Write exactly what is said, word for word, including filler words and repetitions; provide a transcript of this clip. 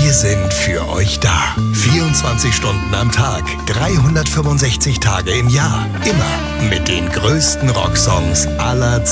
Wir sind für euch da. vierundzwanzig Stunden am Tag, dreihundertfünfundsechzig Tage im Jahr. Immer mit den größten Rocksongs aller Zeiten.